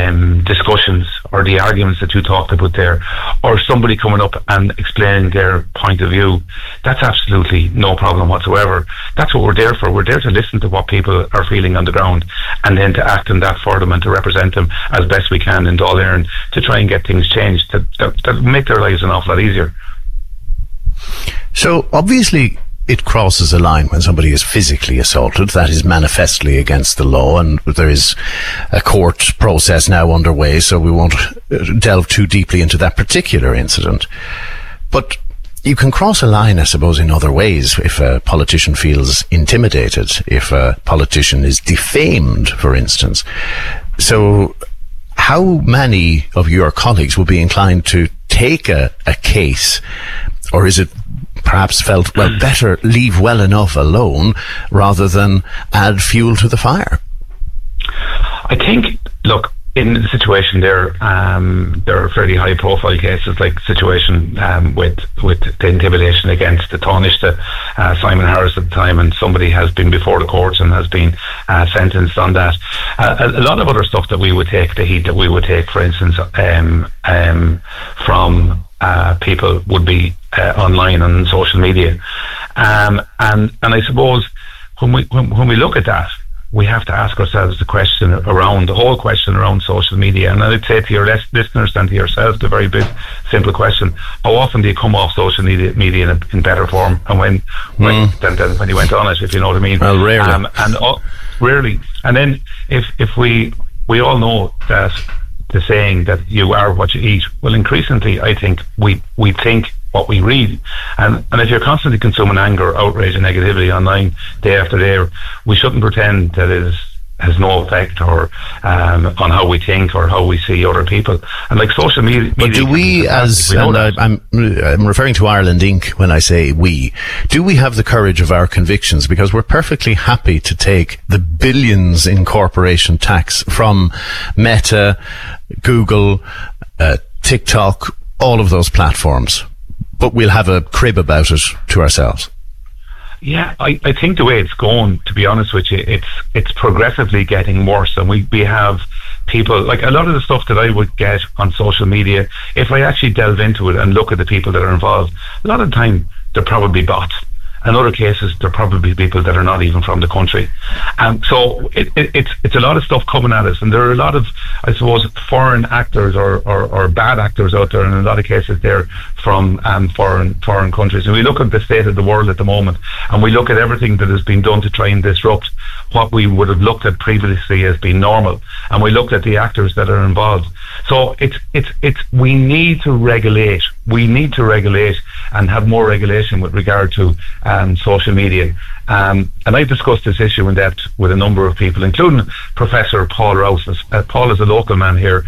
discussions or the arguments that you talked about there, or somebody coming up and explaining their point of view, that's absolutely no problem whatsoever. That's what we're there for. We're there to listen to what people are feeling on the ground, and then to act on that for them and to represent them as best we can in Dáil Éireann, to try and get things changed that make their lives an awful lot easier. So obviously it crosses a line when somebody is physically assaulted. That is manifestly against the law, and there is a court process now underway, so we won't delve too deeply into that particular incident. But you can cross a line, I suppose, in other ways. If a politician feels intimidated, if a politician is defamed, for instance. So how many of your colleagues will be inclined to take a case, or is it perhaps felt, well, better leave well enough alone rather than add fuel to the fire? I think, look, in the situation there are fairly high profile cases, like the situation with the intimidation against the Taoiseach, Simon Harris at the time, and somebody has been before the courts and has been sentenced on that. A lot of other stuff that we would take, the heat that we would take, for instance, from people would be online and social media, and I suppose when we look at that, we have to ask ourselves the whole question around social media. And I'd say to your listeners and to yourself, the very big simple question: how often do you come off social media in better form and when you went on it, if you know what I mean? Well, rarely. Rarely. And then if we all know that the saying that you are what you eat, well, increasingly I think we think what we read, and if you're constantly consuming anger, outrage and negativity online day after day, we shouldn't pretend that it has no effect or on how we think or how we see other people. And like social media, but do we, I'm referring to Ireland Inc. when I say we, do we have the courage of our convictions? Because we're perfectly happy to take the billions in corporation tax from Meta, Google, TikTok, all of those platforms, but we'll have a crib about it to ourselves. Yeah, I think the way it's going, to be honest with you, it's progressively getting worse. And we have people, like a lot of the stuff that I would get on social media, if I actually delve into it and look at the people that are involved, a lot of the time they're probably bots. In other cases, they're probably people that are not even from the country. So it's a lot of stuff coming at us, and there are a lot of, I suppose, foreign actors or bad actors out there, and in a lot of cases they're from foreign countries. And we look at the state of the world at the moment, and we look at everything that has been done to try and disrupt what we would have looked at previously as being normal, and we look at the actors that are involved. So we need to regulate. We need to regulate and have more regulation with regard to social media. And I've discussed this issue in depth with a number of people, including Professor Paul Rouse. Paul is a local man here,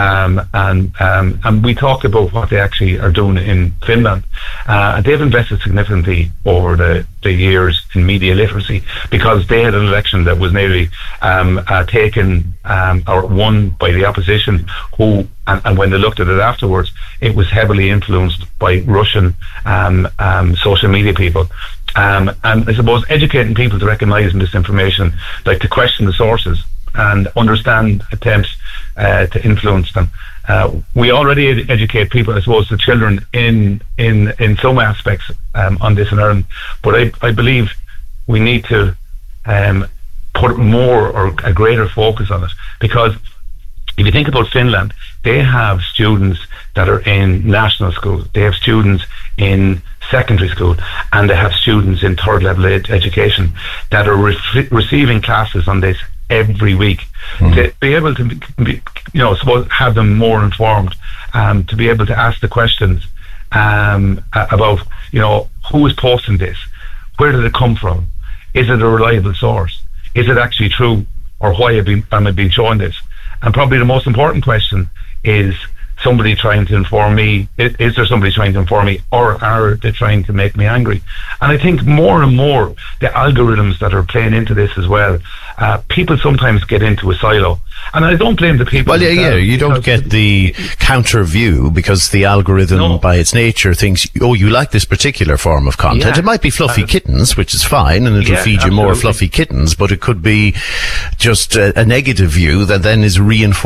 and we talked about what they actually are doing in Finland. They've invested significantly over the years in media literacy, because they had an election that was nearly taken or won by the opposition, and when they looked at it afterwards, it was heavily influenced by Russian social media people. And I suppose educating people to recognise misinformation, like to question the sources and understand attempts to influence them. We already educate people, I suppose, the children in some aspects on this in Ireland, but I believe we need to put more or a greater focus on it, because if you think about Finland, they have students that are in national school, they have students in secondary school, and they have students in third level education that are receiving classes on this every week. To be able to be, suppose have them more informed, to be able to ask the questions about who is posting this, where did it come from, is it a reliable source, is it actually true, or why am I being shown this? And probably the most important question is somebody trying to inform me, is there somebody trying to inform me, or are they trying to make me angry? And I think more and more the algorithms that are playing into this as well, people sometimes get into a silo. And I don't blame the people. Well, you don't get the counter view, because the algorithm by its nature thinks, oh, you like this particular form of content. It might be fluffy kittens, which is fine, and it'll feed you more fluffy kittens, but it could be just a negative view that then is reinforced